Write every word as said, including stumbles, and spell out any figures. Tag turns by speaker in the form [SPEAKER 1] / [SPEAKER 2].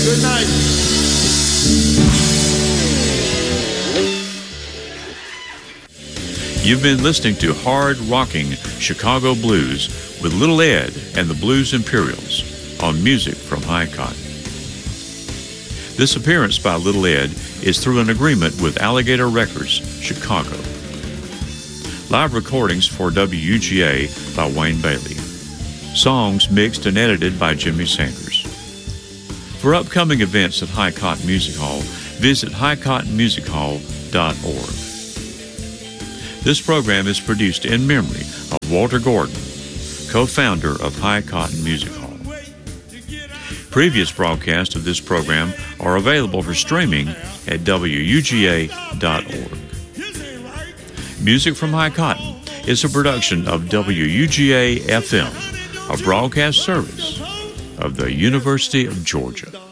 [SPEAKER 1] Good night.
[SPEAKER 2] You've been listening to hard rocking Chicago blues with Little Ed and the Blues Imperials on Music from High Cotton. This appearance by Little Ed is through an agreement with Alligator Records, Chicago. Live recordings for W U G A by Wayne Bailey. Songs mixed and edited by Jimmy Sanders. For upcoming events at High Cotton Music Hall, visit high cotton music hall dot org. This program is produced in memory of Walter Gordon, co-founder of High Cotton Music Hall. Previous broadcasts of this program are available for streaming at W U G A dot org. Music from High Cotton is a production of W U G A F M, a broadcast service of the University of Georgia.